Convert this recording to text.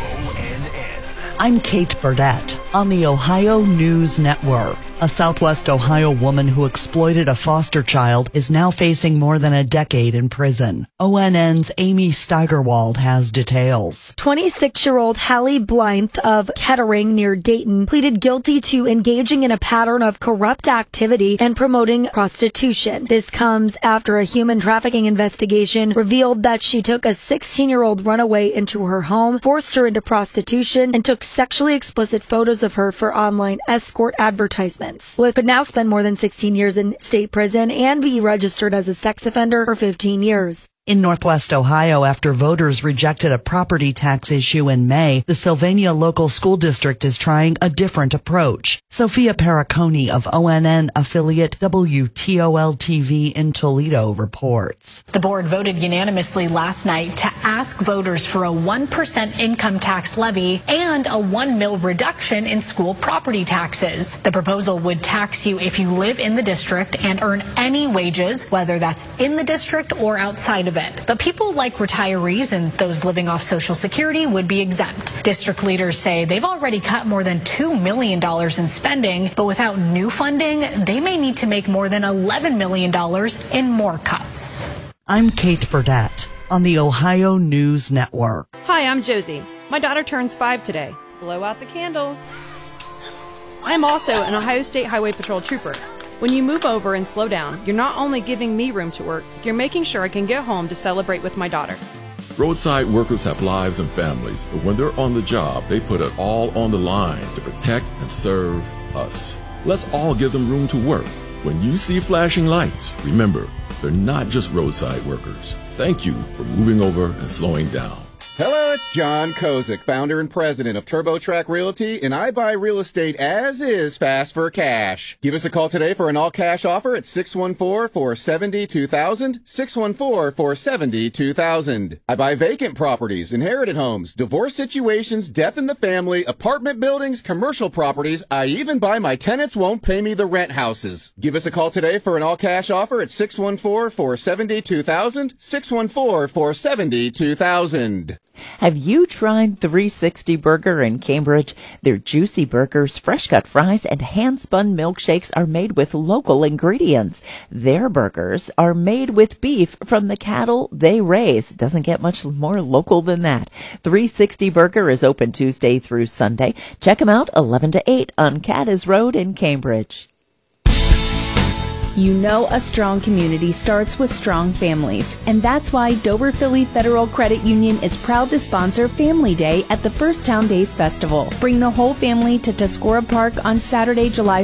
I'm Kate Burdett on the Ohio News Network. A Southwest Ohio woman who exploited a foster child is now facing more than a decade in prison. ONN's Amy Steigerwald has details. 26-year-old Hallie Blythe of Kettering near Dayton pleaded guilty to engaging in a pattern of corrupt activity and promoting prostitution. This comes after a human trafficking investigation revealed that she took a 16-year-old runaway into her home, forced her into prostitution, and took sexually explicit photos of her for online escort advertisements. Blythe could now spend more than 16 years in state prison and be registered as a sex offender for 15 years. In Northwest Ohio, after voters rejected a property tax issue in May, the Sylvania Local School District is trying a different approach. Sophia Perricone of ONN affiliate WTOL-TV in Toledo reports. The board voted unanimously last night to ask voters for a 1% income tax levy and a $1 million reduction in school property taxes. The proposal would tax you if you live in the district and earn any wages, whether that's in the district or outside of it. But people like retirees and those living off Social Security would be exempt. District leaders say they've already cut more than $2 million in spending, but without new funding, they may need to make more than $11 million in more cuts. I'm Kate Burdett on the Ohio News Network. Hi, I'm Josie. My daughter turns 5 today. Blow out the candles. I'm also an Ohio State Highway Patrol trooper. When you move over and slow down, you're not only giving me room to work, you're making sure I can get home to celebrate with my daughter. Roadside workers have lives and families, but when they're on the job, they put it all on the line to protect and serve us. Let's all give them room to work. When you see flashing lights, remember, they're not just roadside workers. Thank you for moving over and slowing down. Hello, it's John Kozik, founder and president of TurboTrack Realty, and I buy real estate as is fast for cash. Give us a call today for an all-cash offer at 614-470-2000, 614-470-2000. I buy vacant properties, inherited homes, divorce situations, death in the family, apartment buildings, commercial properties. I even buy my tenants won't pay me the rent houses. Give us a call today for an all-cash offer at 614-470-2000, 614-470-2000. Have you tried 360 Burger in Cambridge? Their juicy burgers, fresh-cut fries, and hand-spun milkshakes are made with local ingredients. Their burgers are made with beef from the cattle they raise. Doesn't get much more local than that. 360 Burger is open Tuesday through Sunday. Check them out 11 to 8 on Caddis Road in Cambridge. You know a strong community starts with strong families, and that's why Dover Philly Federal Credit Union is proud to sponsor Family Day at the First Town Days Festival. Bring the whole family to Tuscarora Park on Saturday, July